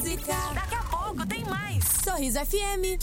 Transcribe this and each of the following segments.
música. Daqui a pouco tem mais. Sorriso FM.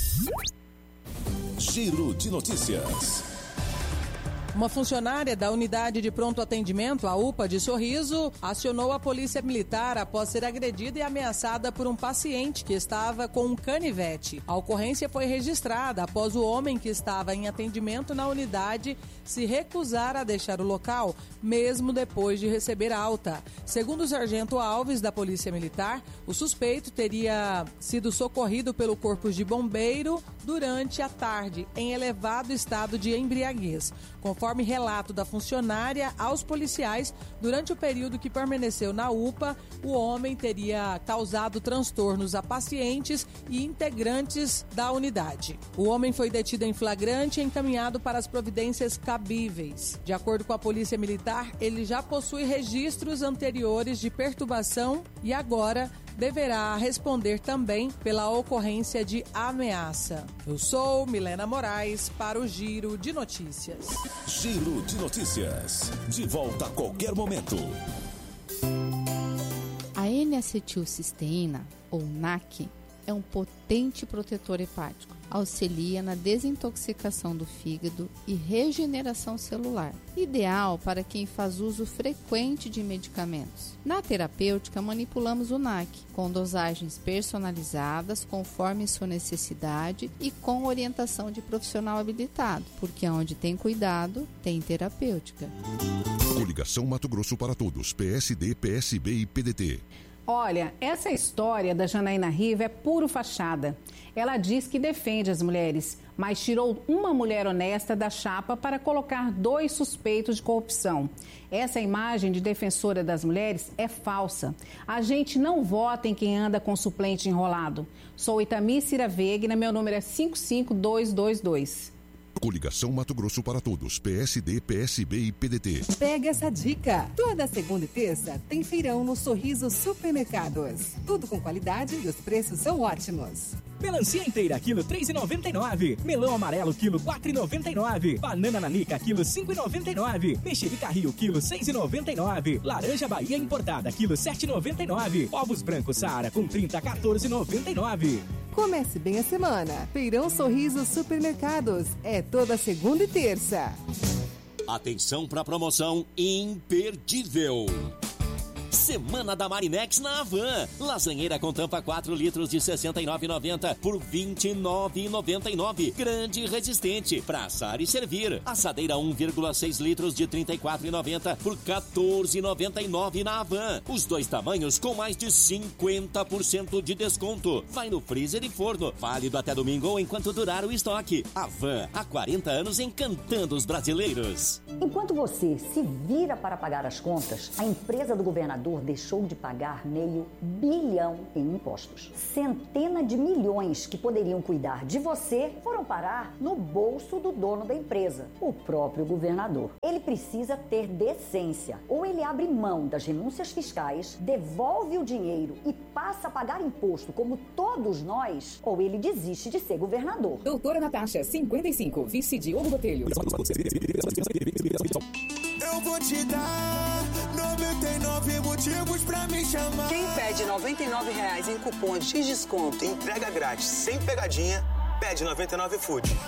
Giro de notícias. Uma funcionária da Unidade de Pronto Atendimento, a UPA de Sorriso, acionou a Polícia Militar após ser agredida e ameaçada por um paciente que estava com um canivete. A ocorrência foi registrada após o homem que estava em atendimento na unidade se recusar a deixar o local, mesmo depois de receber alta. Segundo o sargento Alves, da Polícia Militar, o suspeito teria sido socorrido pelo Corpo de Bombeiro durante a tarde, em elevado estado de embriaguez. Conforme relato da funcionária aos policiais, durante o período que permaneceu na UPA, o homem teria causado transtornos a pacientes e integrantes da unidade. O homem foi detido em flagrante e encaminhado para as providências cabíveis. De acordo com a Polícia Militar, ele já possui registros anteriores de perturbação e agora deverá responder também pela ocorrência de ameaça. Eu sou Milena Moraes para o Giro de Notícias. Giro de Notícias. De volta a qualquer momento. A N-acetilcisteína, ou NAC, é um potente protetor hepático. Auxilia na desintoxicação do fígado e regeneração celular. Ideal para quem faz uso frequente de medicamentos. Na terapêutica, manipulamos o NAC com dosagens personalizadas conforme sua necessidade e com orientação de profissional habilitado, porque onde tem cuidado, tem terapêutica. Coligação Mato Grosso para Todos, PSD, PSB e PDT. Olha, essa história da Janaína Riva é puro fachada. Ela diz que defende as mulheres, mas tirou uma mulher honesta da chapa para colocar 2 suspeitos de corrupção. Essa imagem de defensora das mulheres é falsa. A gente não vota em quem anda com suplente enrolado. Sou Itami Cira Vegna, meu número é 55222. Coligação Mato Grosso para Todos, PSD, PSB e PDT. Pega essa dica! Toda segunda e terça tem feirão no Sorriso Supermercados. Tudo com qualidade e os preços são ótimos. Melancia inteira, quilo R$ 3,99. Melão amarelo, quilo R$ 4,99. Banana nanica, quilo R$ 5,99. Mexerica Rio, quilo R$ 6,99. Laranja Bahia importada, quilo R$ 7,99. Ovos brancos Saara com 30, R$ 14,99. Comece bem a semana. Feirão Sorriso Supermercados. É toda segunda e terça. Atenção para a promoção imperdível. Semana da Marinex na Havan. Lasanheira com tampa 4 litros de R$ 69,90 por R$ 29,99. Grande e resistente para assar e servir. Assadeira 1,6 litros de R$ 34,90 por R$ 14,99 na Havan. Os 2 tamanhos com mais de 50% de desconto. Vai no freezer e forno. Válido até domingo ou enquanto durar o estoque. Havan, há 40 anos encantando os brasileiros. Enquanto você se vira para pagar as contas, a empresa do governador deixou de pagar R$500 bilhão em impostos. Centenas de milhões que poderiam cuidar de você foram parar no bolso do dono da empresa, o próprio governador. Ele precisa ter decência. Ou ele abre mão das renúncias fiscais, devolve o dinheiro e passa a pagar imposto como todos nós, ou ele desiste de ser governador. Doutora Natasha, 55, vice de Hugo Botelho. Eu vou te dar 99 motivos pra me chamar. Quem pede R$ 99 em cupom de desconto e entrega grátis sem pegadinha, pede 99 Food.